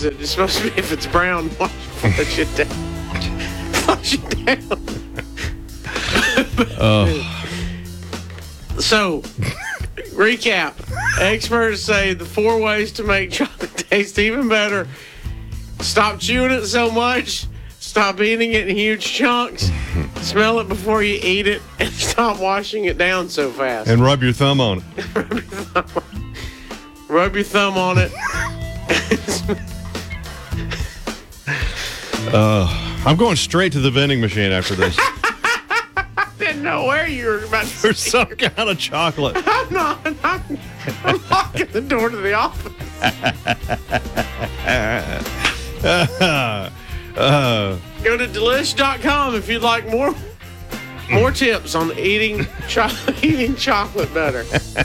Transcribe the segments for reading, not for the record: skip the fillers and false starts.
flushes it. It's supposed to be if it's brown, flush it down. Flush it down. So, recap. Experts say the 4 ways to make chocolate taste even better. Stop chewing it so much. Stop eating it in huge chunks. Smell it before you eat it. And stop washing it down so fast. And rub your thumb on it. Rub your thumb on it. I'm going straight to the vending machine after this. I didn't know where you were about to For some kind of chocolate. I'm not. I'm locking the door to the office. Go to delish.com if you'd like more tips on eating chocolate better.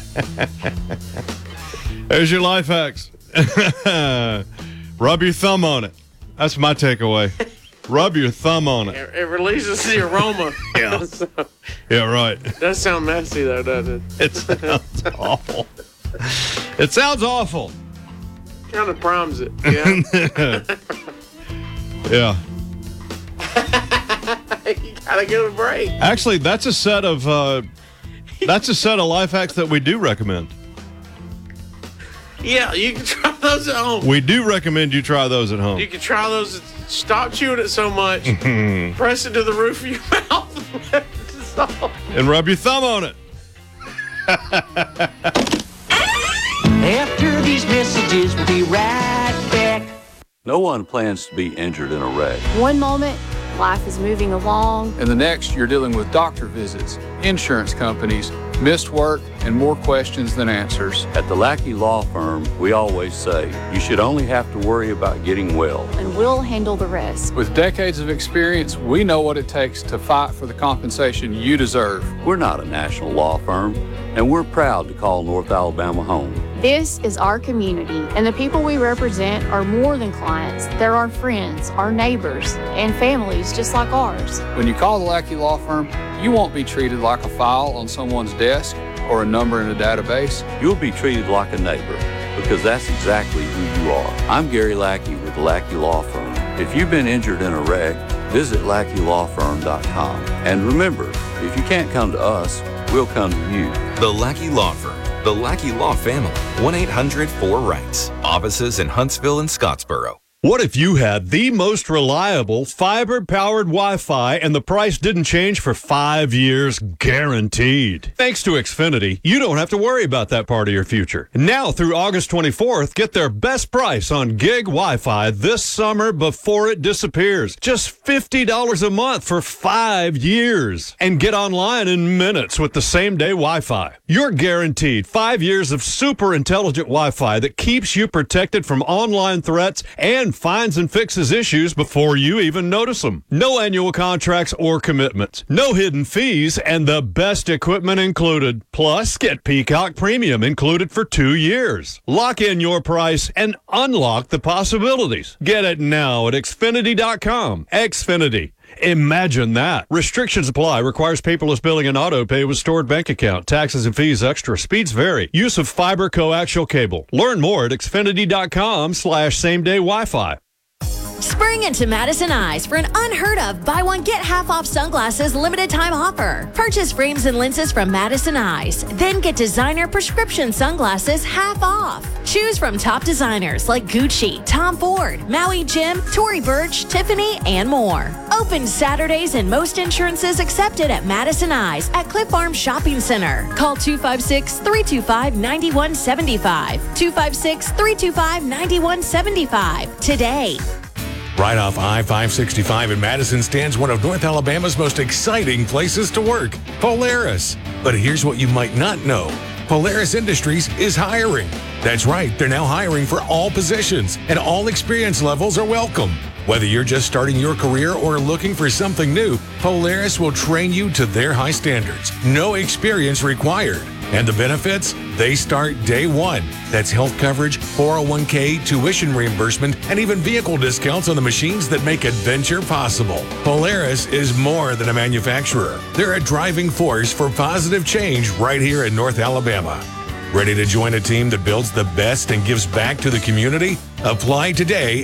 There's your life hacks. Rub your thumb on it. That's my takeaway. Rub your thumb on it. It releases the aroma. Yeah. So, Yeah, right. does sound messy though, doesn't it? It sounds awful. It sounds awful. Kind of primes it. Yeah. Yeah. You gotta go to break. Actually, that's a set of life hacks that we do recommend. Yeah, you can try those at home. We do recommend you try those at home. You can try those. Stop chewing it so much. Press it to the roof of your mouth. And rub your thumb on it. After these messages, we'll be right back. No one plans to be injured in a wreck. One moment, life is moving along. And the next, you're dealing with doctor visits, insurance companies, missed work, and more questions than answers. At the Lackey Law Firm, we always say you should only have to worry about getting well. And we'll handle the rest. With decades of experience, we know what it takes to fight for the compensation you deserve. We're not a national law firm, and we're proud to call North Alabama home. This is our community, and the people we represent are more than clients. They're our friends, our neighbors, and families just like ours. When you call the Lackey Law Firm, you won't be treated like a file on someone's desk or a number in a database. You'll be treated like a neighbor, because that's exactly who you are. I'm Gary Lackey with the Lackey Law Firm. If you've been injured in a wreck, visit LackeyLawFirm.com. And remember, if you can't come to us, we'll come to you. The Lackey Law Firm. The Lackey Law Family. 1-800-4-RIGHTS. Offices in Huntsville and Scottsboro. What if you had the most reliable fiber-powered Wi-Fi and the price didn't change for 5 years, guaranteed? Thanks to Xfinity, you don't have to worry about that part of your future. Now through August 24th, get their best price on gig Wi-Fi this summer before it disappears. Just $50 a month for 5 years. And get online in minutes with the same-day Wi-Fi. You're guaranteed 5 years of super intelligent Wi-Fi that keeps you protected from online threats and finds and fixes issues before you even notice them. No annual contracts or commitments. No hidden fees, and the best equipment included. Plus, get Peacock Premium included for 2 years. Lock in your price and unlock the possibilities. Get it now at Xfinity.com. Xfinity. Imagine that. Restrictions apply. Requires paperless billing and auto pay with stored bank account. Taxes and fees extra. Speeds vary. Use of fiber coaxial cable. Learn more at Xfinity.com/same-day Wi-Fi. Spring into Madison Eyes for an unheard of buy one get half off sunglasses limited time offer. Purchase frames and lenses from Madison Eyes, then get designer prescription sunglasses half off. Choose from top designers like Gucci, Tom Ford, Maui Jim, Tory Burch, Tiffany, and more. Open Saturdays and most insurances accepted at Madison Eyes at Cliff Farm Shopping Center. Call 256-325-9175. 256-325-9175 today. Right off I-565 in Madison stands one of North Alabama's most exciting places to work, Polaris. But here's what you might not know. Polaris Industries is hiring. That's right, they're now hiring for all positions, and all experience levels are welcome. Whether you're just starting your career or looking for something new, Polaris will train you to their high standards. No experience required. And the benefits? They start day one. That's health coverage, 401k, tuition reimbursement, and even vehicle discounts on the machines that make adventure possible. Polaris is more than a manufacturer. They're a driving force for positive change right here in North Alabama. Ready to join a team that builds the best and gives back to the community? Apply today